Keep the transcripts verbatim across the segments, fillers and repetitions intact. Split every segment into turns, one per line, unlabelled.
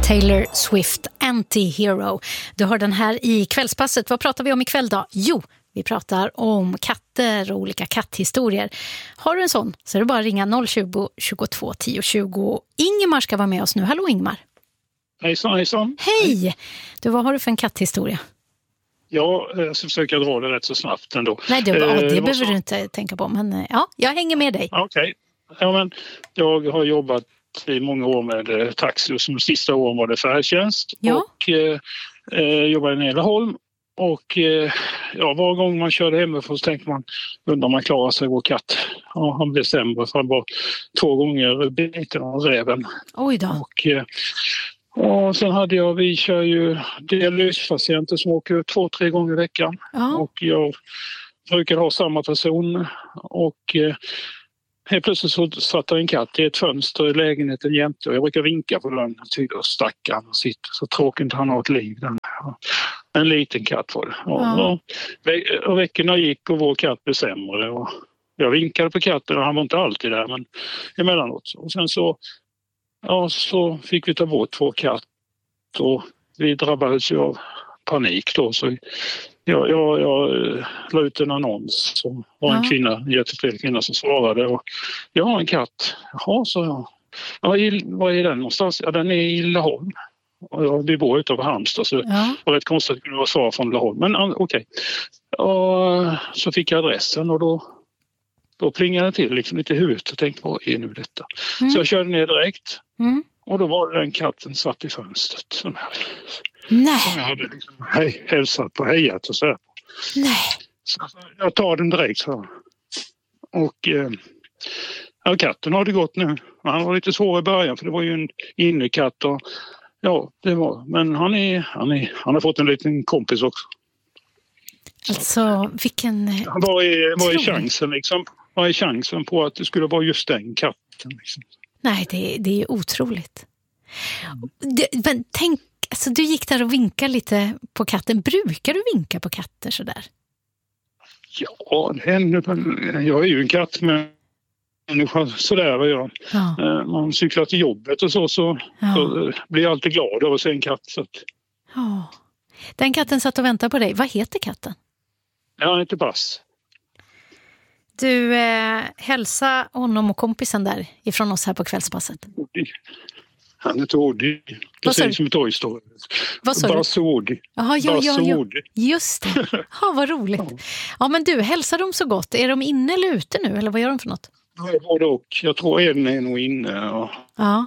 Taylor Swift, Anti-Hero. Du har den här i kvällspasset. Vad pratar vi om ikväll då? Jo, vi pratar om katter och olika katthistorier. Har du en sån så är det bara att ringa noll tjugo, tjugotvå, tio tjugo. Ingemar ska vara med oss nu. Hallå Ingemar.
Hejsan, hejsan.
Hej! Du, vad har du för en katthistoria?
Ja, jag ska försöka dra det rätt så snabbt ändå.
Nej, det, ja, det
eh,
behöver
så...
du inte tänka på. Men ja, jag hänger med dig.
Okej. Okay. Ja, men jag har jobbat i många år med eh, taxi och som sista åren var det färdtjänst.
Ja.
Och eh, eh, jobbade i Nederholm. Och eh, ja, var gång man körde hemifrån så tänkte man, undrar om man klarar sig, vår katt. Ja, han blev sämre för han var två gånger biten av räven.
Oj då.
Och, eh, och sen hade jag, vi kör ju dialyspatienter som åker två, tre gånger i veckan.
Ja.
Och jag brukar ha samma person. Och eh, helt plötsligt så satt en katt i ett fönster i lägenheten jämte. Och jag brukar vinka på den. Tycker stackarn och sitter så tråkigt han har ett liv. Den. En liten katt var det. Ja. Ja. Och veckorna gick och vår katt blev sämre. Och jag vinkade på katten och han var inte alltid där men emellanåt. Och sen så, ja, så fick vi ta bort två katt och vi drabbades ju av panik då. Så jag, jag, jag la ut en annons som var en ja. kvinna, en jättetrevlig kvinna som svarade. Och jag har en katt. Jaha, så jag. Ja, var är den någonstans? Ja, den är i Laholm. Och vi bor utanför Halmstad så ja. det var rätt konstigt att det kunde vara svar från Laholm. Men okej. Okay. Och så fick jag adressen och då, då plingade det till liksom lite i huvudet och tänkte, vad är nu detta? Mm. Så jag körde ner direkt
mm.
och då var det den katten satt i fönstret. Som jag,
Nej.
Som jag hade liksom hej, hälsat på, hejat och så här.
Nej.
Så jag tar den direkt så. Och eh, ja, katten har det gått nu. Han var lite svår i början för det var ju en innekatt och ja, det var. Men han, är, han, är, han har fått en liten kompis också.
Alltså, vilken...
Vad är, vad är chansen liksom? Vad är chansen på att det skulle vara just den katten? Liksom?
Nej, det, det är otroligt. Du, men tänk, alltså, du gick där och vinkade lite på katten. Brukar du vinka på katter sådär?
Ja, det händer. Jag är ju en katt med människa sådär vad jag. Ja. Man cyklar till jobbet och så, så, ja. så blir jag alltid glad av att se en katt. Så att...
ja. Den katten satt och väntade på dig. Vad heter katten?
Ja, han heter Bass.
Du, eh, hälsa honom och kompisen där ifrån oss här på kvällspasset.
Han heter Odi. Precis som ett Toy Story.
Vad sa
Bass och Odi.
Jaha, ja, ja, ja.
Odi.
Just det. Ja, vad roligt. Ja. ja, men du, hälsar dem så gott. Är de inne eller ute nu? Eller vad gör de för något?
Både och. Jag tror en är nog inne. Och...
ja.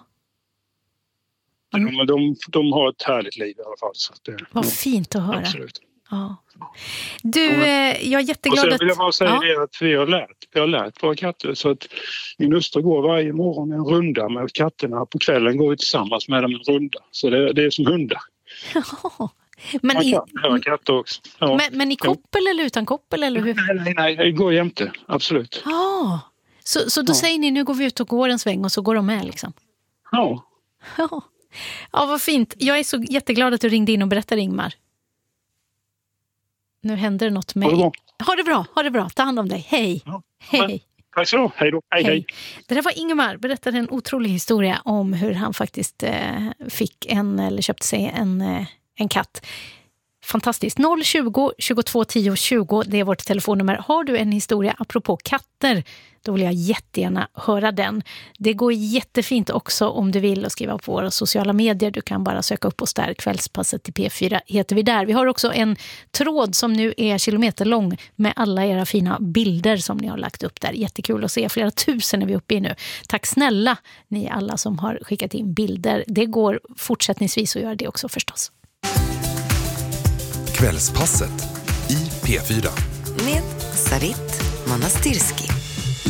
Mm. De, de, de har ett härligt liv i alla fall. Så det,
vad
ja,
fint att höra.
Absolut.
Ja. Du, eh, jag är jätteglad att...
Och sen vill jag bara säga ja. det att vi har lärt, vi har lärt våra katter så att min hustru går varje morgon en runda med katterna. På kvällen går vi tillsammans med dem en runda. Så det, det är som hundar.
Ja. Men, i,
kan, katter också. Ja.
men, men i koppel ja. eller utan koppel? Eller hur?
Nej, nej, nej, det går jämte. Absolut.
Ja. Så, så då ja. säger ni, nu går vi ut och går en sväng och så går de med liksom?
Ja.
Ja. Ja, vad fint. Jag är så jätteglad att du ringde in och berättade, Ingmar. Nu händer det något med...
Ha det bra.
Ha det bra, ha det bra. Ta hand om dig. Hej.
Ja.
Hej.
Tack så. Hej då. Hej, hej, hej.
Det där var Ingmar. Berättade en otrolig historia om hur han faktiskt eh, fick en, eller köpte sig en, eh, en katt. Fantastiskt. noll tjugo, tjugotvå, tio tjugo. Det är vårt telefonnummer. Har du en historia apropå katter, då vill jag jättegärna höra den. Det går jättefint också om du vill att skriva på våra sociala medier. Du kan bara söka upp oss där. Kvällspasset till P fyra heter vi där. Vi har också en tråd som nu är kilometerlång med alla era fina bilder som ni har lagt upp där. Jättekul att se. Flera tusen är vi uppe i nu. Tack snälla ni alla som har skickat in bilder. Det går fortsättningsvis att göra det också förstås.
Kvällspasset i P fyra.
Med Sarit Manastirski.